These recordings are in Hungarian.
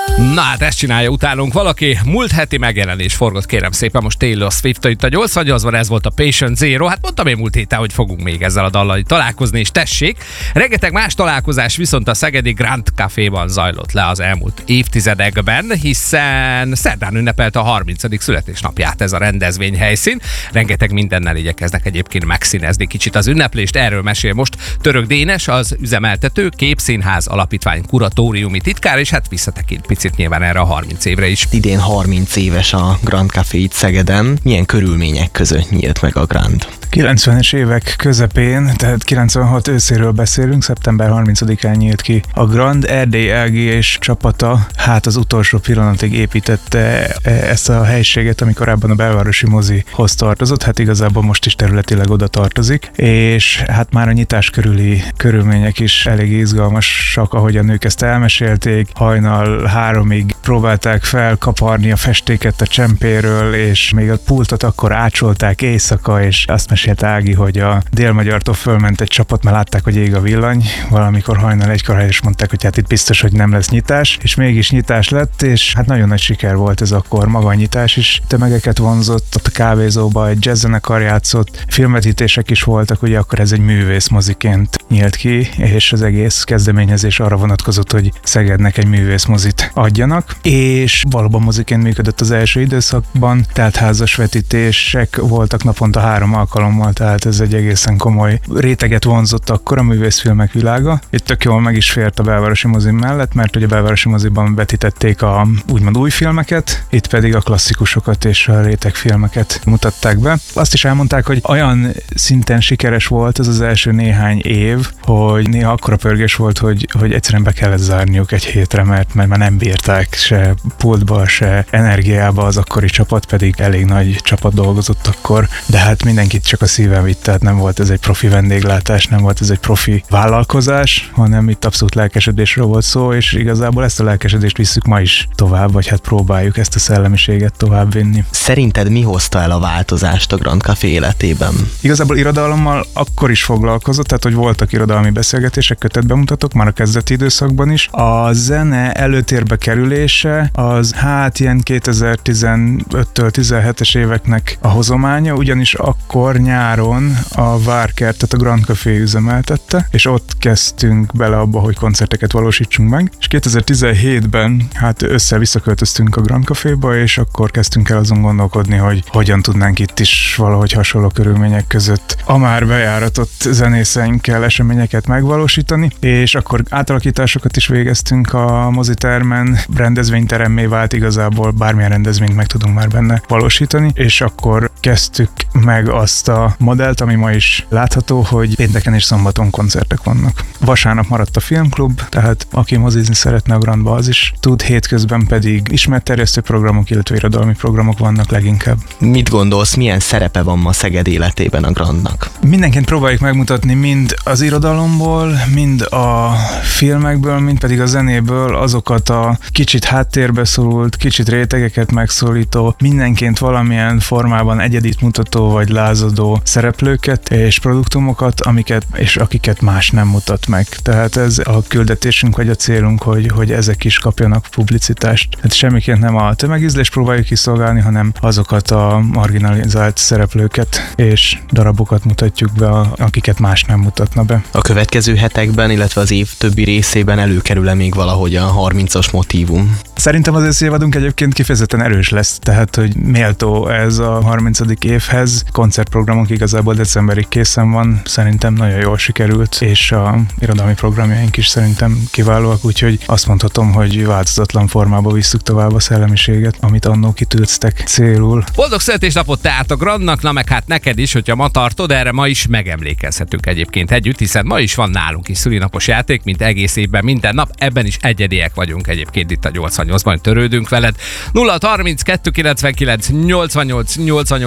Na hát ezt csinálja utánunk valaki. Múlt heti megjelenés forgott, kérem szépen, most Taylor Swift itt a 88-ban, ez volt a Patient Zero. Hát mondtam én múlt héten, hogy fogunk még ezzel a dallal találkozni, és tessék. Rengeteg más találkozás viszont a szegedi Grand Caféban zajlott le az elmúlt évtizedekben, hiszen szerdán ünnepelte a 30. születésnapját ez a rendezvényhelyszín. Rengeteg mindennel igyekeznek egyébként megszínezni kicsit az ünneplést. Erről mesél most Török Dénes, az üzemeltető, Képszínház Alapítvány kuratóriumi titkár, és hát visszatekint picit nyilván erre a 30 évre is. Idén 30 éves a Grand Café itt Szegeden. Milyen körülmények között nyílt meg a Grand? 90-es évek közepén, tehát 96 őszéről beszélünk, szeptember 30-án nyílt ki a Grand. Erdély LG és csapata hát az utolsó pillanatig építette ezt a helyiséget, ami korábban a belvárosi mozihoz tartozott, hát igazából most is területileg oda tartozik, és hát már a nyitás körüli körülmények is elég izgalmasak, ahogy a nők ezt elmesélték. Hajnal 3-ig próbálták felkaparni a festéket a csempéről, és még a pultot akkor ácsolták éjszaka, és azt mesélt Ági, hogy a Délmagyartól fölment egy csapat, mert látták, hogy ég a villany, valamikor hajnal 1-kor, és mondták, hogy hát itt biztos, hogy nem lesz nyitás, és mégis nyitás lett, és hát nagyon nagy siker volt ez akkor, maga a nyitás is. Tömegeket vonzott, ott a kávézóba egy jazzzenekar játszott, filmvetítések is voltak, ugye akkor ez egy művészmoziként nyílt ki, és az egész kezdeményezés arra vonatkozott, hogy Szegednek egy művészmozit adjanak, és valóban moziként működött az első időszakban, tehát házas vetítések voltak naponta 3 alkalommal, tehát ez egy egészen komoly réteget vonzott akkor a művészfilmek világa. Itt tök jól meg is fért a belvárosi mozi mellett, mert ugye a belvárosi moziban vetítették a úgymond új filmeket, itt pedig a klasszikusokat és a rétegfilmeket mutatták be. Azt is elmondták, hogy olyan szinten sikeres volt ez az első néhány év, hogy néha akkora pörgés volt, hogy egyszerűen be kellett zárniuk egy hétre, mert már nem bírták se pultba, se energiába, az akkori csapat pedig elég nagy csapat dolgozott akkor, de hát mindenkit csak a szíven vitt, tehát nem volt ez egy profi vendéglátás, nem volt ez egy profi vállalkozás, hanem itt abszolút lelkesedésről volt szó, és igazából ezt a lelkesedést visszük ma is tovább, vagy hát próbáljuk ezt a szellemiséget tovább vinni. Szerinted mi hozta el a változást a Grand Café életében? Igazából irodalommal akkor is foglalkozott, tehát hogy voltak irodalmi beszélgetések, kötetbemutatók már a kezdeti időszakban is. A zene előtérbe kerülése az hát ilyen 2015-től 17-es éveknek a hozománya, ugyanis akkor nyáron a Várkertet a Grand Café üzemeltette, és ott kezdtünk bele abba, hogy koncerteket valósítsunk meg, és 2017-ben hát össze-visszaköltöztünk a Grand Caféba, és akkor kezdtünk el azon gondolkodni, hogy hogyan tudnánk itt is valahogy hasonló körülmények között a már bejáratott zenészeinkkel eseményeket megvalósítani, és akkor átalakításokat is végeztünk a mozitermen, rendezvényteremmé vált, igazából bármilyen rendezvényt meg tudunk már benne valósítani, és akkor kezdtük meg azt a modellt, ami ma is látható, hogy pénteken és szombaton koncertek vannak. Vasárnap maradt a filmklub, tehát aki mozizni szeretne a Grandba, az is tud, hétközben pedig ismeretterjesztő programok, illetve irodalmi programok vannak leginkább. Mit gondolsz, milyen szerepe van ma Szeged életében a Grandnak? Mindenként próbáljuk megmutatni mind az irodalomból, mind a filmekből, mind pedig a zenéből azokat a kicsit háttérbe szorult, kicsit rétegeket megszólító, mindenként valamilyen formában egyedit mutató vagy lázadó szereplőket és produktumokat, akiket más nem mutat meg. Tehát ez a küldetésünk vagy a célunk, hogy ezek is kapjanak publicitást. Hát semmiként nem a tömegízlést próbáljuk kiszolgálni, hanem azokat a marginalizált szereplőket és darabokat mutatjuk be, akiket más nem mutatna be. A következő hetekben, illetve az év többi részében előkerül-e még valahogy a 30-as motívum? Szerintem az összévadunk egyébként kifejezetten erős lesz, tehát hogy méltó ez a 30. évhez. Koncertprogramunk igazából decemberig készen van, szerintem nagyon jól sikerült, és a irodalmi programjaink is szerintem kiválóak, úgyhogy azt mondhatom, hogy változatlan formába visszük tovább a szellemiséget, amit annó kitűztek célul. Boldog születésnapot tehát a Grandnak, na meg hát neked is, hogyha ma tartod, erre ma is megemlékezhetünk egyébként együtt, hiszen ma is van nálunk is szülinapos játék, mint egész évben minden nap, ebben is egyediek vagyunk egyébként itt a 88-ban, törődünk veled. 0 32 99 88 88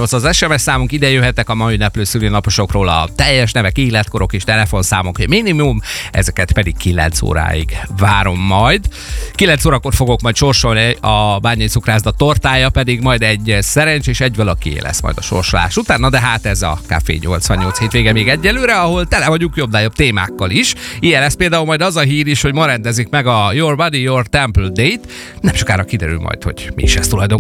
88 az SMS számunk, ide jöhettek a mai ünneplő szülinaposokról a teljes nevek, életkorok és telefonszámok minimum, ezeket pedig 9 óráig várom majd. 9 órakor fogok majd sorsolni, a Bányai Cukrászda tortája pedig majd egy szerencsés egy valakié lesz majd a sorsolás után. Na de hát ez a Café 88 hétvége még egyelőre, ahol tele vagyunk jobb témákkal is. Ilyen lesz például majd az a hír is, hogy ma rendezik meg a Your Body, Your Temple Date. Nem sokára kiderül majd, hogy mi is ez tulajdonképpen.